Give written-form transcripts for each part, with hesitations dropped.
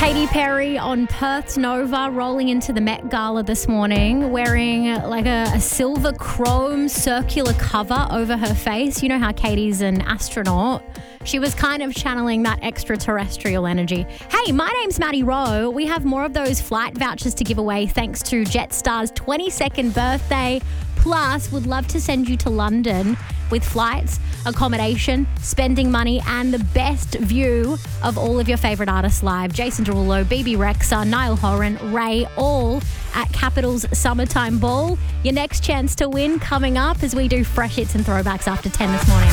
Katy Perry on Perth Nova rolling into the Met Gala this morning wearing like a silver chrome circular cover over her face. You know how Katy's an astronaut. She was kind of channeling that extraterrestrial energy. Hey, my name's Maddie Rowe. We have more of those flight vouchers to give away thanks to Jetstar's 22nd birthday. Plus, would love to send you to London with flights, accommodation, spending money, and the best view of all of your favourite artists live. Jason Derulo, BB Rexa, Niall Horan, Ray, all at Capital's Summertime Ball. Your next chance to win coming up as we do Fresh Hits and Throwbacks after 10 this morning.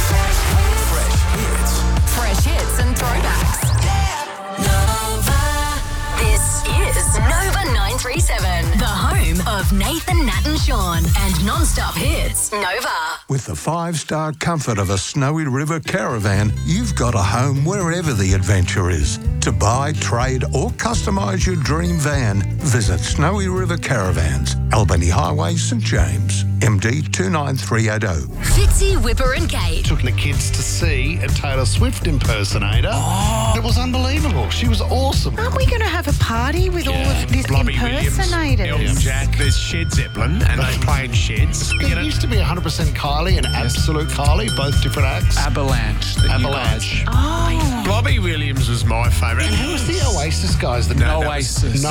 Fresh hits and throwbacks. Nova. This is Nova 937, the home of Nathan, Nat and Sean and non-stop hits. Nova. With the 5-star comfort of a Snowy River caravan, you've got a home wherever the adventure is. To buy, trade or customise your dream van, visit Snowy River Caravans, Albany Highway, St James, MD 29380. Fitzy, Whipper and Kate. Took the kids to see a Taylor Swift impersonator. It was unbelievable. She was awesome. Aren't we going to have a party with all of these impersonators? Elton Jack, there's Shed Zeppelin, and they're playing Sheds. It used to be 100% Kylie and Absolute Kylie, both different acts. Avalanche. Oh. Bobby Williams was my favourite. And who was the Oasis guys? No Oasis.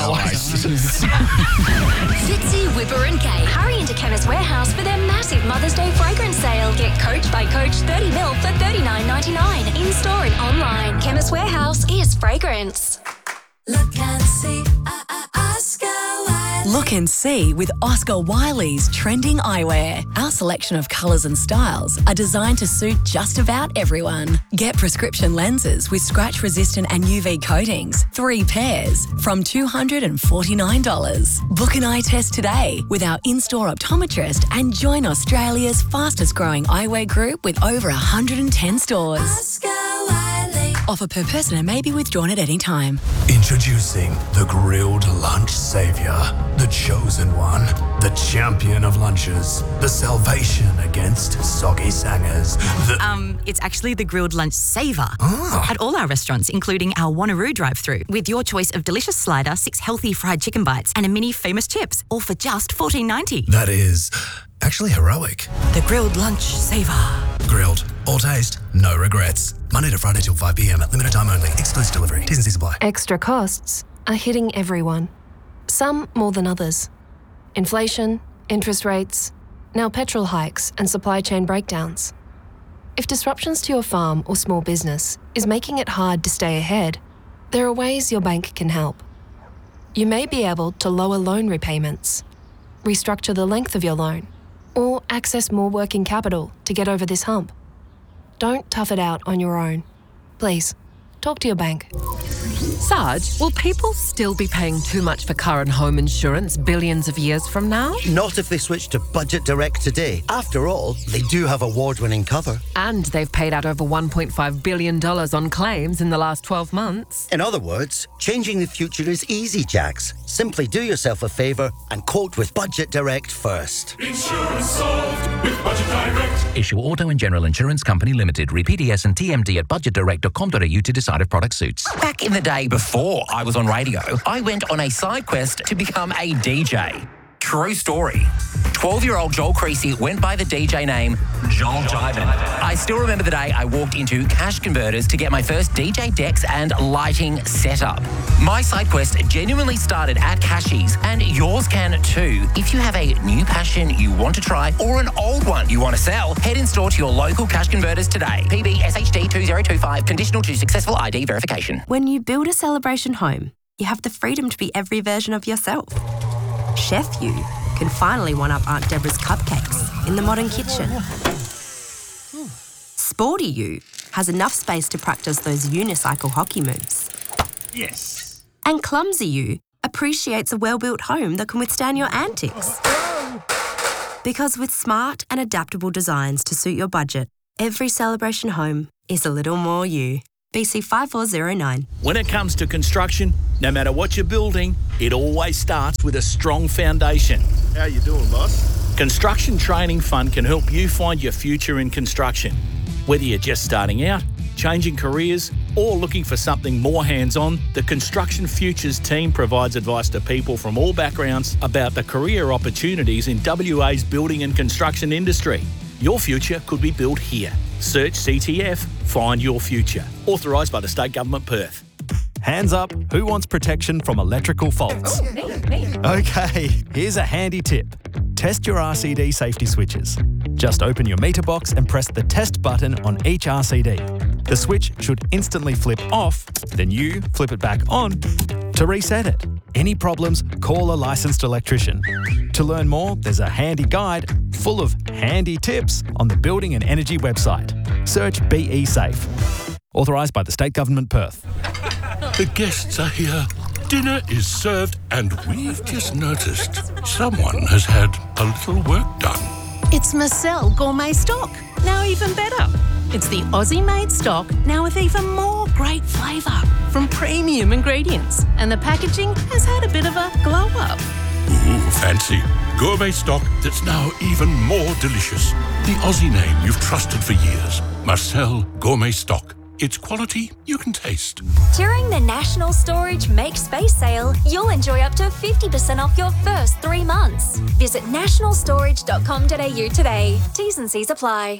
Fitzy, Whipper and Kate. Hurry into Chemist Warehouse for their massive Mother's Day fragrance sale. Get Coach by Coach 30 mil for $39.99. In-store and online. Chemist Warehouse is fragrance. Look and see, Oscar Wiley. Look and see with Oscar Wiley's trending eyewear. Our selection of colours and styles are designed to suit just about everyone. Get prescription lenses with scratch-resistant and UV coatings, 3 pairs, from $249. Book an eye test today with our in-store optometrist and join Australia's fastest-growing eyewear group with over 110 stores. Oscar Wiley. Offer per person and may be withdrawn at any time. Introducing the Grilled Lunch Saviour, the chosen one, the champion of lunches, the salvation against soggy sangers. It's actually the Grilled Lunch Saver at all our restaurants, including our Wanneroo drive-thru, with your choice of delicious slider, 6 healthy fried chicken bites, and a mini famous chips, all for just $14.90. That is actually heroic. The Grilled Lunch Saver. Grilled, all taste, no regrets. Monday to Friday till 5 p.m. Limited time only. Exclusive delivery. T's and C's apply. Extra costs are hitting everyone. Some more than others. Inflation, interest rates, now petrol hikes and supply chain breakdowns. If disruptions to your farm or small business is making it hard to stay ahead, there are ways your bank can help. You may be able to lower loan repayments, restructure the length of your loan, or access more working capital to get over this hump. Don't tough it out on your own. Please, talk to your bank. Sarge, will people still be paying too much for car and home insurance billions of years from now? Not if they switch to Budget Direct today. After all, they do have award-winning cover. And they've paid out over $1.5 billion on claims in the last 12 months. In other words, changing the future is easy, Jax. Simply do yourself a favour and quote with Budget Direct first. Insurance solved with Budget Direct. Issue Auto and General Insurance Company Limited. Read PDS and TMD at budgetdirect.com.au to decide if product suits. Back in the day before I was on radio, I went on a side quest to become a DJ. True story. 12-year-old Joel Creasy went by the DJ name Joel Jivin. I still remember the day I walked into Cash Converters to get my first DJ decks and lighting setup. My side quest genuinely started at Cashies, and yours can too. If you have a new passion you want to try or an old one you want to sell, head in store to your local Cash Converters today. PB SHD 2025, conditional to successful ID verification. When you build a celebration home, you have the freedom to be every version of yourself. Chef You can finally one-up Aunt Deborah's cupcakes in the modern kitchen. Sporty You has enough space to practice those unicycle hockey moves. Yes. And Clumsy You appreciates a well-built home that can withstand your antics. Because with smart and adaptable designs to suit your budget, every celebration home is a little more you. BC 5409. When it comes to construction, no matter what you're building, it always starts with a strong foundation. How you doing, boss? Construction Training Fund can help you find your future in construction. Whether you're just starting out, changing careers, or looking for something more hands-on, the Construction Futures team provides advice to people from all backgrounds about the career opportunities in WA's building and construction industry. Your future could be built here. Search CTF, find your future. Authorised by the State Government Perth. Hands up, who wants protection from electrical faults? Okay, here's a handy tip. Test your RCD safety switches. Just open your meter box and press the test button on each RCD. The switch should instantly flip off, then you flip it back on to reset it. Any problems, call a licensed electrician. To learn more, there's a handy guide full of handy tips on the Building and Energy website. Search BE Safe. Authorised by the State Government Perth. The guests are here. Dinner is served, and we've just noticed someone has had a little work done. It's Marcel Gourmet Stock. Now even better. It's the Aussie-made stock, now with even more great flavour from premium ingredients. And the packaging has had a bit of a glow-up. Ooh, fancy. Gourmet stock that's now even more delicious. The Aussie name you've trusted for years. Marcel Gourmet Stock. It's quality you can taste. During the National Storage Make Space sale, you'll enjoy up to 50% off your first 3 months. Visit nationalstorage.com.au today. T's and C's apply.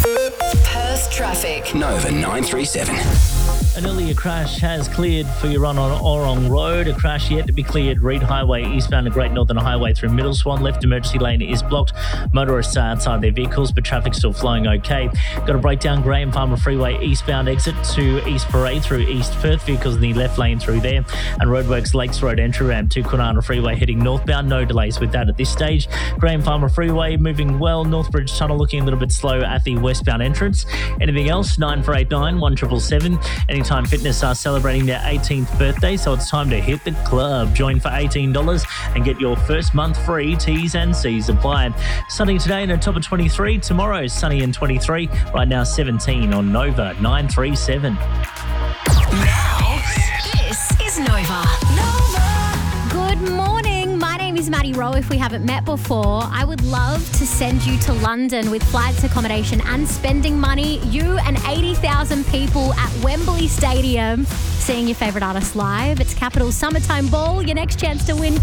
Perth traffic. Nova 937. An earlier crash has cleared for your run on Orong Road. A crash yet to be cleared. Reed Highway eastbound to Great Northern Highway through Middle Swan. Left emergency lane is blocked. Motorists are outside their vehicles, but traffic's still flowing okay. Got a breakdown Graham Farmer Freeway eastbound exit to East Parade through East Perth. Vehicles in the left lane through there. And Roadworks Lakes Road entry ramp to Kwinana Freeway heading northbound. No delays with that at this stage. Graham Farmer Freeway moving well. Northbridge Tunnel looking a little bit slow at the westbound entrance. Anything else? 9489 1777. Anytime Fitness are celebrating their 18th birthday, so it's time to hit the club. Join for $18 and get your first month free. T's and C's apply. Sunny today and a top of 23. Tomorrow sunny and 23. Right now 17 on Nova 937. Now, this is Nova. Good morning. My name is Maddie Rowe. If we haven't met before, I would love to send you to London with flights, accommodation and spending money. You and 80,000 people at Wembley Stadium seeing your favourite artists live. It's Capital's Summertime Ball. Your next chance to win